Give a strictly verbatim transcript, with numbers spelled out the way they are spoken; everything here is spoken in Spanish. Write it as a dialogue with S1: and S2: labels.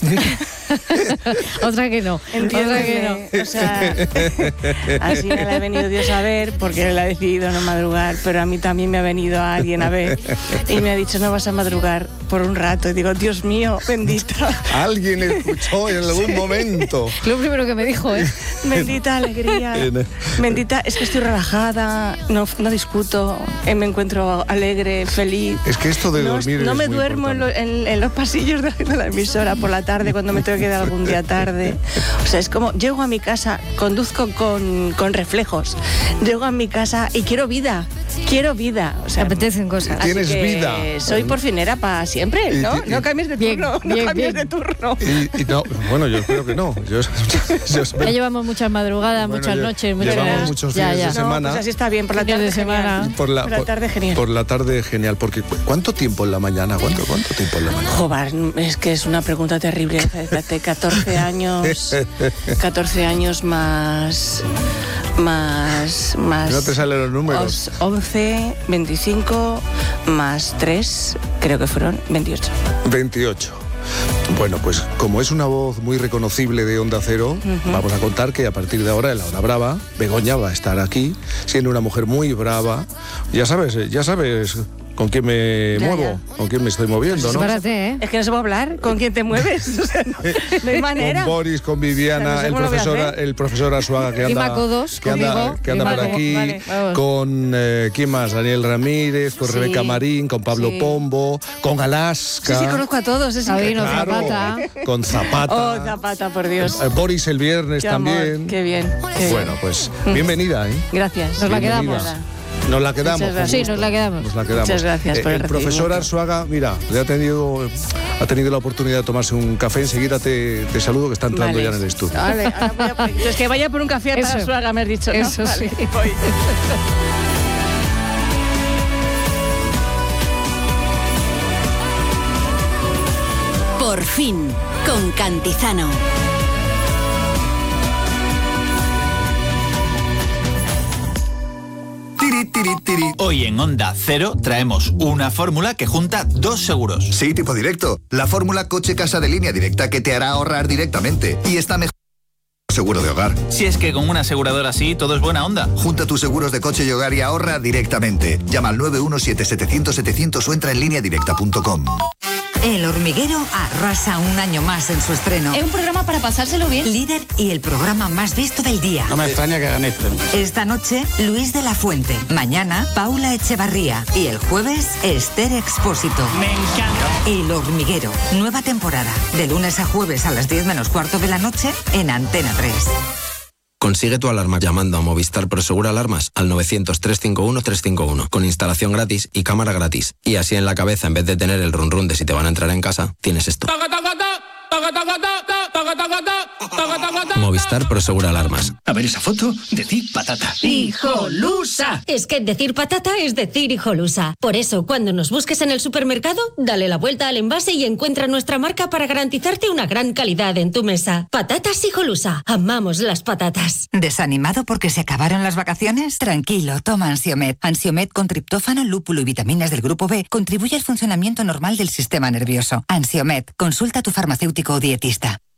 S1: Otra que no.
S2: Otra que no. O sea, así me la ha venido Dios a ver porque él ha decidido no madrugar, pero a mí también me ha venido alguien a ver y me ha dicho no vas a madrugar por un rato. Y digo, Dios mío, bendita.
S3: Alguien escuchó en algún momento.
S1: Lo primero que me dijo, ¿eh?
S2: Bendita alegría. Bendita, es que estoy relajada, no, no discuto, eh, me encuentro alegre, feliz.
S3: Es que esto de
S2: no,
S3: dormir
S2: No
S3: es
S2: me
S3: muy
S2: duermo en, lo, en, en los pasillos de, de la emisora por la tarde cuando me tengo que quedar algún día tarde. O sea, es como, llego a mi casa, conduzco con, con reflejos, llego a mi casa y quiero vida. Quiero vida, o sea,
S1: me apetecen cosas.
S3: Tienes
S2: así que
S3: vida.
S2: Soy porfinera para siempre, ¿no?
S3: Y, y,
S2: no cambies de turno,
S1: bien,
S2: no cambies
S1: bien.
S2: de turno.
S3: Y, y no, bueno, yo creo que no. Yo, yo, yo,
S1: Ya llevamos muchas madrugadas,
S3: bueno,
S1: muchas
S3: yo,
S1: noches, muchas
S3: llevamos muchos
S1: ya,
S3: fines
S1: ya.
S3: de semana.
S2: No, pues así está bien, por la
S1: Fines
S2: tarde
S1: de semana.
S2: genial.
S3: Por la,
S2: por la tarde genial.
S3: Por la tarde genial, porque ¿cuánto tiempo en la mañana? ¿Cuánto, cuánto tiempo en la mañana?
S2: Joder, es que es una pregunta terrible. Fíjate, catorce años, catorce años más, más, más.
S3: No te salen los números.
S2: once, veinticinco, más tres, creo que fueron veintiocho.
S3: veintiocho. Bueno, pues como es una voz muy reconocible de Onda Cero, uh-huh. vamos a contar que a partir de ahora, en la hora brava, Begoña va a estar aquí, siendo una mujer muy brava. Ya sabes, ya sabes con quién me
S2: ya,
S3: muevo,
S2: ya.
S3: con quién me estoy moviendo, ¿no?
S1: Espérate, ¿eh?
S2: Es que no se puede hablar con quién te mueves. O sea, no, no hay manera.
S3: Con Boris, con Viviana,
S2: o sea, no sé
S3: el,
S2: cómo lo voy a
S3: profesor,
S2: hacer.
S3: el profesor Arzuaga que anda,
S1: Codos,
S3: que anda,
S1: conmigo,
S3: que anda por
S1: vale,
S3: aquí,
S2: vale,
S3: con eh, ¿quién más? Daniel Ramírez, con
S2: Sí.
S3: Rebeca Marín, con Pablo
S2: Sí.
S3: Pombo, con Alaska.
S2: Sí, sí, conozco a todos. Es
S1: Sabino,
S2: increíble.
S1: Zapata.
S3: Con Zapata.
S2: Oh, Zapata, por Dios.
S3: Eh, Boris el viernes
S2: Qué
S3: también.
S2: amor, qué bien. Qué
S3: Bueno,
S2: bien.
S3: pues bienvenida, ¿eh?
S2: Gracias.
S1: Nos la
S3: Bienvenida.
S1: quedamos.
S3: Nos la quedamos.
S2: Muchas gracias.
S3: con
S1: Sí,
S3: gusto.
S1: nos la quedamos.
S3: Nos la quedamos.
S2: Muchas gracias
S3: Eh,
S2: por el
S3: el profesor
S2: recibimiento.
S3: Arzuaga, mira, le ha tenido, ha tenido la oportunidad de tomarse un café. Enseguida te, te saludo, que está entrando
S2: Vale.
S3: ya en el estudio.
S2: Vale, ahora voy a por- es que vaya por un café a
S1: Eso.
S2: Tarasuaga, me has dicho, ¿no?
S1: Eso
S2: Vale,
S1: sí.
S2: voy.
S4: Por fin, con Cantizano.
S5: Tiri, tiri, tiri.
S6: Hoy en Onda Cero traemos una fórmula que junta dos seguros.
S5: Sí, tipo directo. La fórmula coche-casa de línea directa que te hará ahorrar directamente. Y está mejor que el seguro de hogar.
S6: Si es que con una aseguradora así todo es buena onda.
S5: Junta tus seguros de coche y hogar y ahorra directamente. Llama al nueve uno siete, setecientos, setecientos o entra en línea directa punto com.
S7: El Hormiguero arrasa un año más en su estreno.
S8: Es un programa para pasárselo bien.
S7: Líder y el programa más visto del día.
S9: No me extraña que hagan esto.
S7: Esta noche, Luis de la Fuente. Mañana, Paula Echevarría. Y el jueves, Esther Expósito.
S6: Me encanta.
S7: El Hormiguero. Nueva temporada. De lunes a jueves a las diez menos cuarto de la noche en Antena tres.
S10: Consigue tu alarma llamando a Movistar Prosegur Alarmas al novecientos, trescientos cincuenta y uno, trescientos cincuenta y uno con instalación gratis y cámara gratis. Y así en la cabeza, en vez de tener el run run de si te van a entrar en casa, tienes esto. Movistar Prosegur Alarmas.
S9: A ver esa foto, decir patata.
S8: ¡Hijolusa! Es que decir patata es decir hijolusa. Por eso, cuando nos busques en el supermercado, dale la vuelta al envase y encuentra nuestra marca para garantizarte una gran calidad en tu mesa. Patatas hijolusa. Amamos las patatas.
S7: ¿Desanimado porque se acabaron las vacaciones? Tranquilo, toma Ansiomed. Ansiomed con triptófano, lúpulo y vitaminas del grupo B contribuye al funcionamiento normal del sistema nervioso. Ansiomed, consulta a tu farmacéutico o dietista.